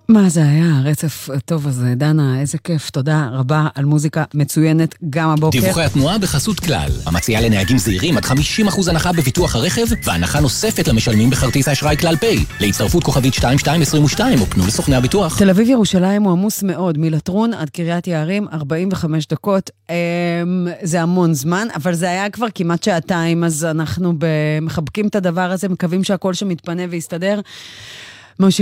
מה זה היה? הרצף טוב הזה. דנה, איזה כיף. תודה רבה על מוזיקה מצוינת גם הבוקר. דיווחי התנועה בחסות כלל. המציעה לנהגים זהירים עד 50% הנחה בביטוח הרכב, והנחה נוספת למשלמים בכרטיס האשראי כלל פיי. להצטרפות כוכבית 2222 או פנו לסוכני הביטוח. תל אביב ירושלים הוא עמוס מאוד. מלטרון עד קריית יערים 45 דקות. זה המון זמן, אבל זה היה כבר כמעט שעתיים, אז אנחנו מחבקים את הדבר הזה, מקווים שהכל שמתפנה ויסתדר.